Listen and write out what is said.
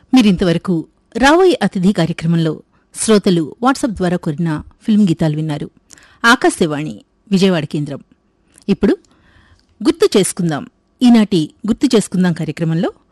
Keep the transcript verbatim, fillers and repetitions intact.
మీరింతవరకు రాబోయే అతిథి కార్యక్రమంలో శ్రోతలు వాట్సాప్ ద్వారా కోరిన ఫిల్మ్ గీతాలు విన్నారు. ఆకాశవాణి విజయవాడ కేంద్రం. ఇప్పుడు గుర్తు చేసుకుందాం. ఈనాటి గుర్తు చేసుకుందాం కార్యక్రమంలో